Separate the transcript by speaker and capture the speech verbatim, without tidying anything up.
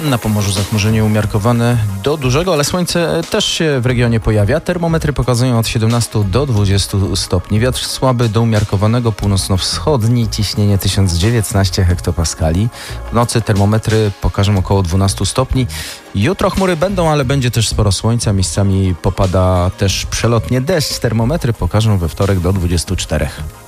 Speaker 1: Na Pomorzu zachmurzenie umiarkowane do dużego, ale słońce też się w regionie pojawia. Termometry pokazują od siedemnastu do dwudziestu stopni. Wiatr słaby do umiarkowanego północno-wschodni, ciśnienie tysiąc dziewiętnaście hektopaskali. W nocy termometry pokażą około dwunastu stopni. Jutro chmury będą, ale będzie też sporo słońca. Miejscami popada też przelotnie deszcz. Termometry pokażą we wtorek do dwudziestu czterech.